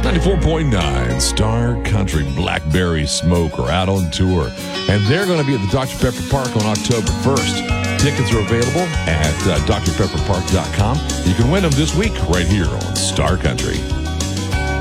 94.9 Star Country Blackberry Smoke are out on tour, and they're going to be at the Dr. Pepper Park on October 1st. Tickets are available at drpepperpark.com. You can win them this week right here on Star Country.